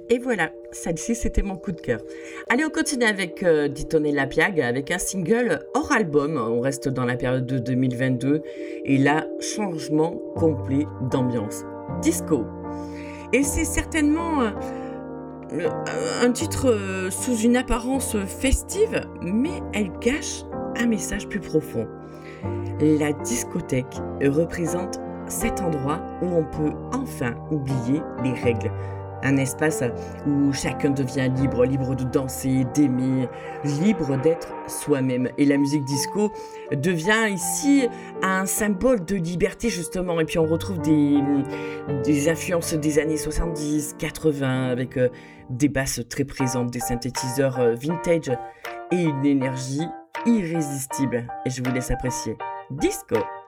Et voilà, celle-ci, c'était mon coup de cœur. Allez, on continue avec Dieudonné Lapiag, avec un single hors album. On reste dans la période de 2022. Et là, changement complet d'ambiance. Disco. Et c'est certainement un titre sous une apparence festive, mais elle cache un message plus profond. La discothèque représente cet endroit où on peut enfin oublier les règles. Un espace où chacun devient libre, libre de danser, d'aimer, libre d'être soi-même. Et la musique disco devient ici un symbole de liberté justement. Et puis on retrouve des influences des années 70, 80 avec des basses très présentes, des synthétiseurs vintage et une énergie irrésistible. Et je vous laisse apprécier. Disco!